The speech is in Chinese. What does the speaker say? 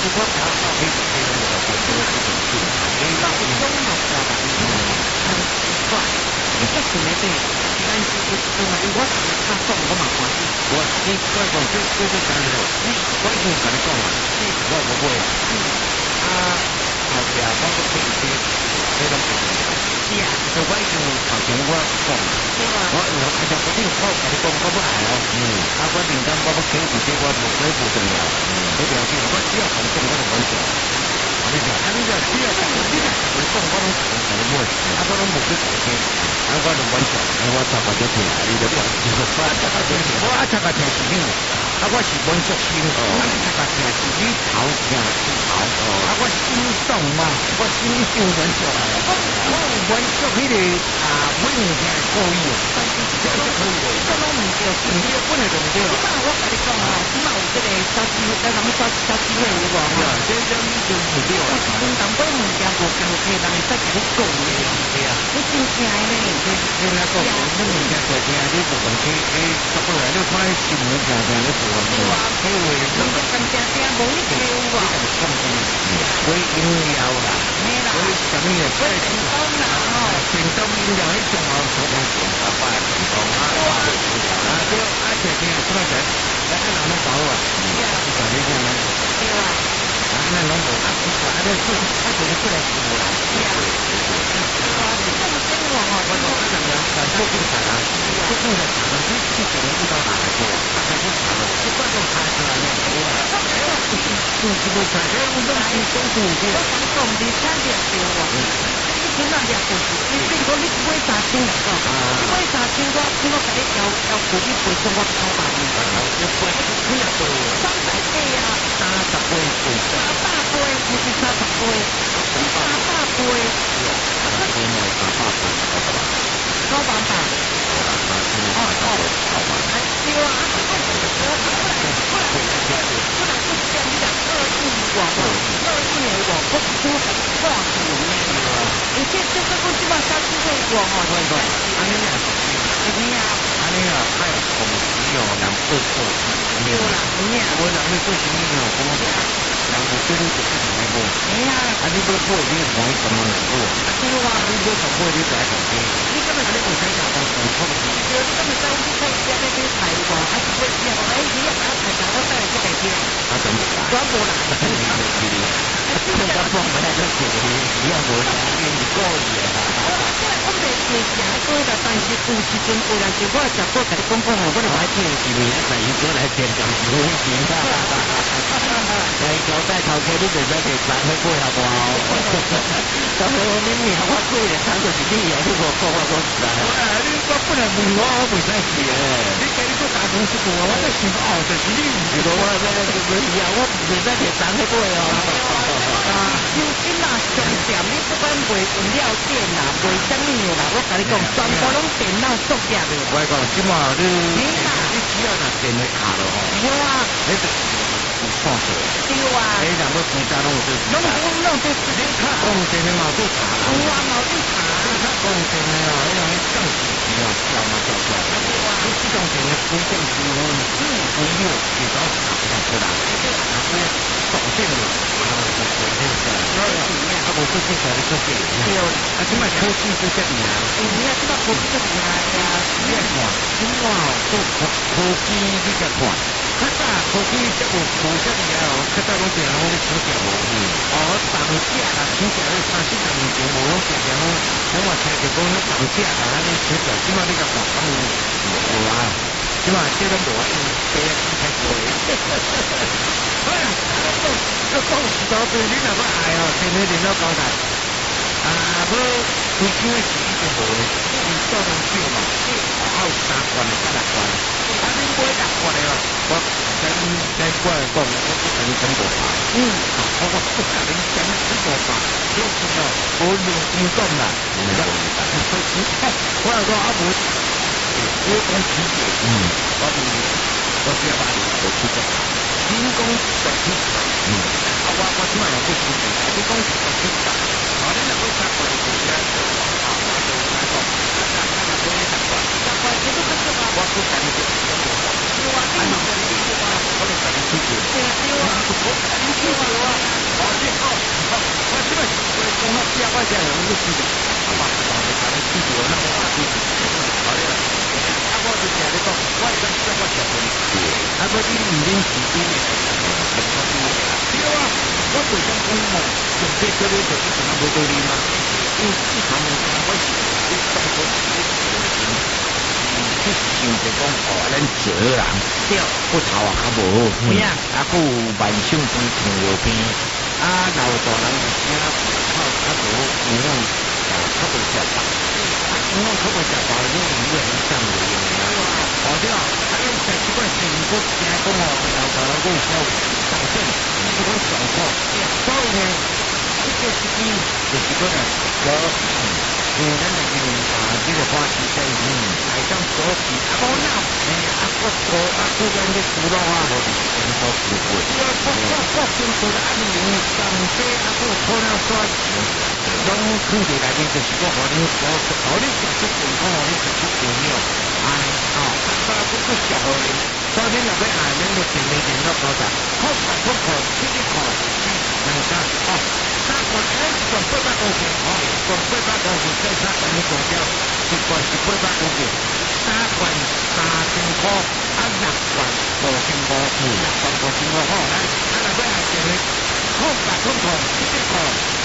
我搞到迄个黑人的这个这种事，那我中了知道吧？很奇怪，你这是没对，但是我他送我嘛关系，你我讲这当然，我已经跟你讲了，我不会啊，后边我都可以去，这种不重要。是啊，就我已经头前我讲了，我其實我啲我同你講我不係哦，我認真我傾住啲我無鬼不重要，你了解我只要同講我就穩做，你就只要同你講我都同你會，我都冇去改變，我就穩做，我插個條條，你就了解我插個條條，我插個條是你，我是穩做先，我插個條是你頭聽是頭，我心動嘛，我心就穩做我穩做迄個穩物件可以，這都可以，這都唔對，唔對，本來就唔對。起碼我跟你講起碼有這個小機會，咱們小機會有無？這你就唔對啦。有時淡薄物件無共體，人會使甲你講的。對啊，你真正的呢？你來講，你物件在聽，你無共體，你差不多你看新聞聽你無共體。對啊，因為你咁聽無你就有無？你咁講的，會飲料啦，會什麼嘢？會成功啦，成功飲料迄種哦，所講成功吧，就而且聽什麼人，咱人攏搞啊，搞你看喏，對啊，咱攏無啊，這是他就是過來服務啦，對啊，這麼生活哦，我講咱人做警察啦，做警察啦，你可能遇到哪個？大概就查了，就觀眾查出來了，對啊，就是不查，這種東西都是有的，我想講你看點對啊。你那兩件事，你如果你買3千來講，你買3千我給你要付你賠償我9萬，你賠你也賠300倍啊，30倍賠，300倍不是30倍，300倍，300倍呢，300倍9萬吧，對啊，不然就變你講2億我2億我不出很掛住呢。而且这个我基本上是会过哈，对对，安尼啊，安尼啊，太恐惧哦，人不做，对啦，我人要做生意哦，我讲人不做你就不能做，哎呀，啊你不做你可以怎么做？对哇，你不做做你就爱做嘅，你根本就唔使搞到做错嘅，对，你根本就你可以先俾睇喎，还是会先，你要把它睇到我再去改变，啊怎么啦？全部啦，我放不下就做，你要我讲。过瘾啊！我袂做食过啦，但是有时阵有来就我食过，甲你讲讲哦，我就买听是咪？但是过来听讲是好钱啦。来交代头家，你袂使摕3块8好不好？咁你命我过嚟，3个是你哦，你无讲我讲实在。你我本来问我袂使去诶，你今日做大公司做，我在想哦，就是你，如果我我袂使摕3块8哦。手机啦，商店你不管卖饮料店啦，卖什么啦，我跟你讲，全部拢电脑作业的。我讲，即嘛你只要拿电话卡了吼，对啊，你就是有创作。对啊，你人要参加拢有做，拢做，你卡讲电话嘛做查啦，有啊嘛做查，你卡讲电话哦，迄种降时期哦，调嘛调出来，你这种电话规定是不用提早查出来，然后导电了。啊，无做这个你做这个，对哦。啊，即摆科技做这个啊，你啊，即摆科技做厉害啊！你看，即摆做科技你甲看，较早科技这无这厉害哦，较早拢定拢咧抢价无，哦，涨价啦，抢价咧30年前无拢定定拢话听着讲咧涨价啦，安尼抢价，即摆你甲看，无啊，即摆这都无啊，白太贵。哎呀，我讲实在对，你若要爱哦，天天电脑交代，要开厂的时已经无咧，你做东西嘛，有3罐的加6罐，你买6罐的哦，我跟我讲，我跟你讲无法，我不甲你讲无法，就是哦，无良心讲啦，我讲啊无，我讲直接，我问你，我只要把你我去做。人工在去查，我即摆有去查，你讲是在去查，你若要查过来就来做，就来讲，我也查过，这个我不跟你讲，我跟你讲，我就跟你去做，我跟你去做，我跟你去做。 我只要我只有一个记得，好吧，我才能记住我那个话题。好的，啊，我就听你讲，我讲这我结婚，啊，我你唔认识你嘅，对啊，我就想讲哦，用这个咧就一定冇道理嘛，因为市场我是你当初去想着讲哦，咱做人对，骨头啊较无好，咩啊，啊，佫有慢性病、糖尿病，啊，老大人有啥较无营养，啊，较无食饱，啊，营养较无食饱，你医院上有用啊，哦对啊，啊，咱在即款情况下讲哦，老大人佫有较有上症，即款状况，所以呢，这个时机就是讲啊，咱来用这个话题在台上所起头脑，我跟你除了话，我就是跟你说不会。我跟说的安宁上街，我头脑刷钱，拢看起来呢，就是我和你说，和你食出健康，和你食出营养，不是小和你。昨天那边咱就前面讲到多少，7块，能干3块，800公斤，800公斤，再3块你总掉10块是800公斤，3块3000块，啊6块5,500，6块5,500，咱那边还是7块7块。